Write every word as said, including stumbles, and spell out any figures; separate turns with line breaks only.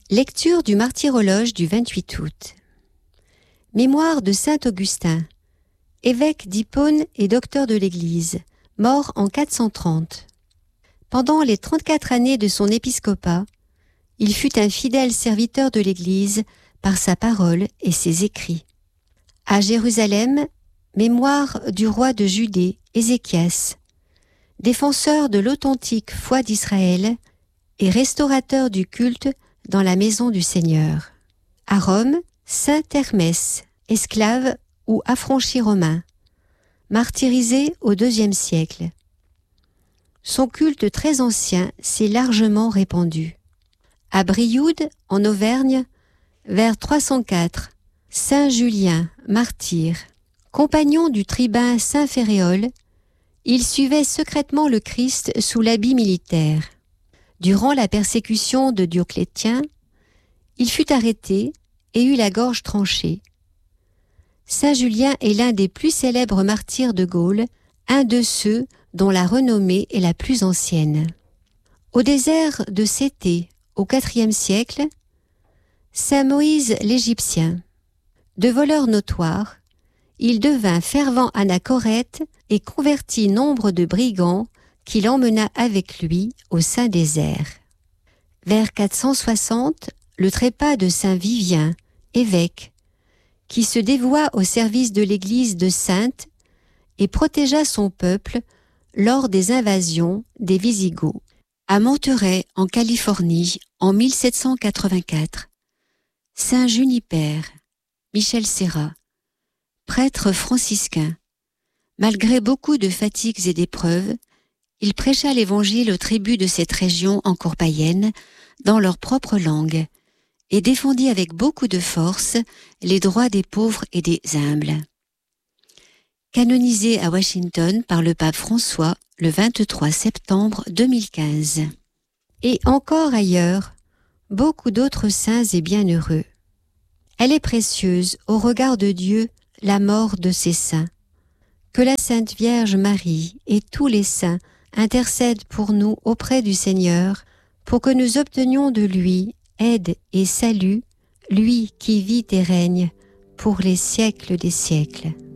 Lecture du martyrologe du vingt-huit août. Mémoire de saint Augustin, évêque d'Hippone et docteur de l'Église, mort en quatre cent trente. Pendant les trente-quatre années de son épiscopat, il fut un fidèle serviteur de l'Église par sa parole et ses écrits. À Jérusalem, mémoire du roi de Judée, Ézéchias, défenseur de l'authentique foi d'Israël et restaurateur du culte dans la maison du Seigneur. À Rome, saint Hermès, esclave ou affranchi romain, martyrisé au deuxième siècle. Son culte très ancien s'est largement répandu. À Brioude, en Auvergne, vers trois cent quatre, saint Julien, martyr, compagnon du tribun saint Féréol, il suivait secrètement le Christ sous l'habit militaire. Durant la persécution de Dioclétien, il fut arrêté et eut la gorge tranchée. Saint Julien est l'un des plus célèbres martyrs de Gaule, un de ceux dont la renommée est la plus ancienne. Au désert de Céthée, au quatrième siècle, saint Moïse l'Égyptien. De voleur notoire, il devint fervent anachorète et convertit nombre de brigands qu'il emmena avec lui au saint désert. Vers quatre cent soixante, le trépas de saint Vivien, évêque, qui se dévoua au service de l'Église de Sainte et protégea son peuple lors des invasions des Wisigoths. À Monterey, en Californie, en mille sept cent quatre-vingt-quatre, saint Juniper, Michel Serra, prêtre franciscain, malgré beaucoup de fatigues et d'épreuves, il prêcha l'Évangile aux tribus de cette région encore païenne, dans leur propre langue, et défendit avec beaucoup de force les droits des pauvres et des humbles. Canonisé à Washington par le pape François le vingt-trois septembre deux mille quinze. Et encore ailleurs, beaucoup d'autres saints et bienheureux. Elle est précieuse au regard de Dieu, la mort de ces saints. Que la Sainte Vierge Marie et tous les saints intercèdent pour nous auprès du Seigneur, pour que nous obtenions de lui aide et salut, lui qui vit et règne pour les siècles des siècles.